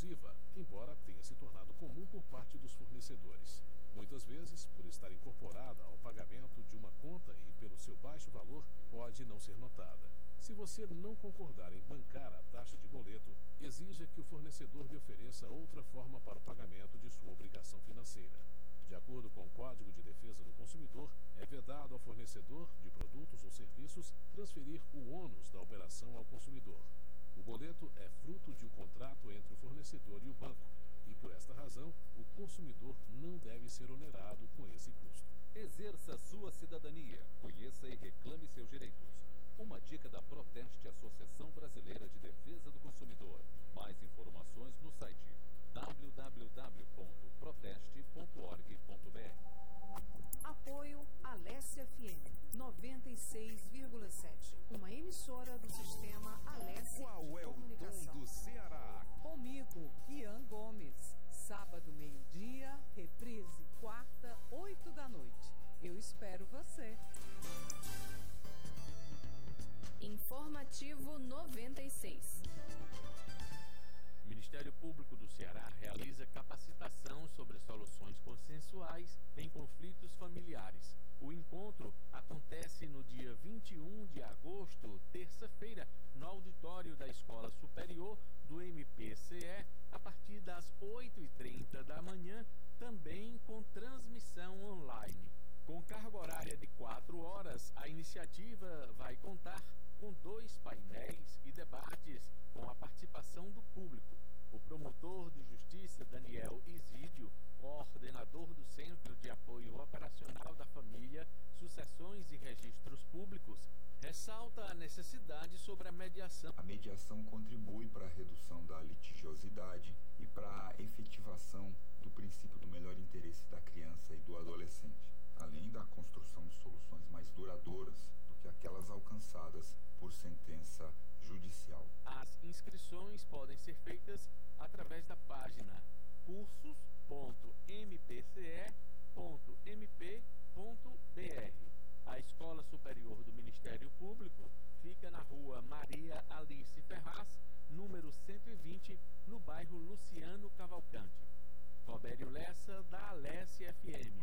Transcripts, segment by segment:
exclusiva, embora tenha se tornado comum por parte dos fornecedores. Muitas vezes, por estar incorporada ao pagamento de uma conta e pelo seu baixo valor, pode não ser notada. Se você não concordar em bancar a taxa de boleto, exija que o fornecedor lhe ofereça outra forma para o pagamento de sua obrigação financeira. De acordo com o Código de Defesa do Consumidor, é vedado ao fornecedor de produtos ou serviços transferir o ônus da operação ao consumidor. O boleto é fruto de um contrato entre o fornecedor e o banco, e por esta razão, o consumidor não deve ser onerado com esse custo. Exerça sua cidadania, conheça e reclame seus direitos. Uma dica da Proteste, Associação Brasileira de Defesa do Consumidor. Mais informações no site www.proteste.org.br. Apoio Alessia FM 96,7, uma emissora do sistema Alessia Qual é o Comunicação. tom do Ceará? Comigo, Ian Gomes. Sábado, meio-dia, reprise, quarta, 8 da noite. Eu espero você. Informativo 96. O Ministério Público do Ceará realiza capacitação sobre soluções consensuais em conflitos familiares. O encontro acontece no dia 21 de agosto, terça-feira, no auditório da Escola Superior do MPCE, a partir das 8h30 da manhã, também com transmissão online. Com carga horária de 4 horas, a iniciativa vai contar com 2 painéis e debates com a participação do público. O promotor de justiça Daniel Isídio, coordenador do Centro de Apoio Operacional da Família, Sucessões e Registros Públicos, ressalta a necessidade sobre a mediação. A mediação contribui para a redução da litigiosidade e para a efetivação do princípio do melhor interesse da criança e do adolescente, além da construção de soluções mais duradouras do que aquelas alcançadas por sentença judicial. As inscrições podem ser feitas através da página cursos.mpce.mp.br. A Escola Superior do Ministério Público fica na rua Maria Alice Ferraz, número 120, no bairro Luciano Cavalcante. Robério Lessa, da Alessia FM.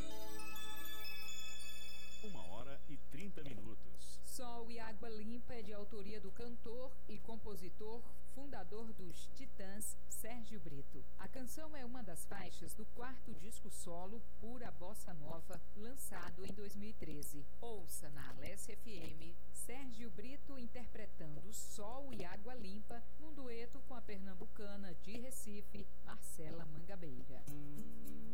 1h30. Sol e Água Limpa é de autoria do cantor e compositor, fundador dos Titãs, Sérgio Brito. A canção é uma das faixas do 4º disco solo, Pura Bossa Nova, lançado em 2013. Ouça na Alessia FM, Sérgio Brito interpretando Sol e Água Limpa